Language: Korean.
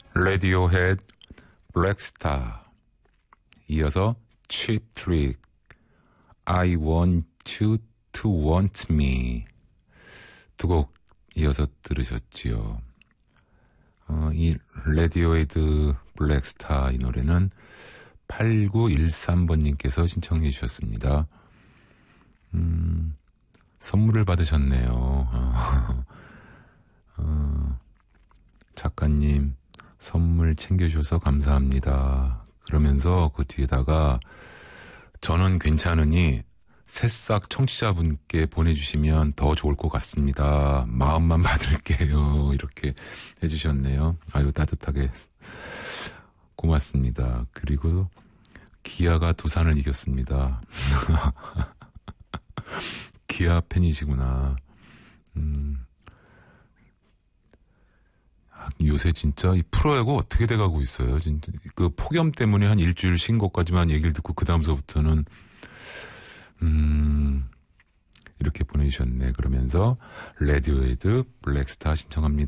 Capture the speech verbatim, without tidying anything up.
레디오헤드 블랙스타, 이어서 Cheap Trick I Want You to Want Me, 두 곡 이어서 들으셨지요. 어, 이 레디오헤드 블랙스타, 이 노래는 팔구일삼 번님께서 신청해 주셨습니다. 음, 선물을 받으셨네요. 어, 어, 작가님 선물 챙겨주셔서 감사합니다. 그러면서 그 뒤에다가 저는 괜찮으니 새싹 청취자분께 보내주시면 더 좋을 것 같습니다. 마음만 받을게요. 이렇게 해주셨네요. 아유, 따뜻하게 고맙습니다. 그리고 기아가 두산을 이겼습니다. 기아 팬이시구나. 음, 요새 진짜 이 프로야구 어떻게 돼가고 있어요. 진짜 그 폭염 때문에 한 일주일 쉰 것까지만 얘기를 듣고 그 다음서부터는 음, 이렇게 보내주셨네. 그러면서 레디오헤드 블랙스타 신청합니다.